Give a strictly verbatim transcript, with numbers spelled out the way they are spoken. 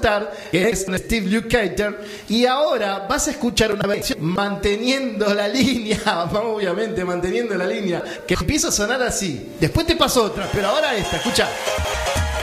notar que es un Steve Lukather, y ahora vas a escuchar una versión manteniendo la línea, obviamente manteniendo la línea, que empieza a sonar así. Después te paso otra, pero ahora esta, escucha.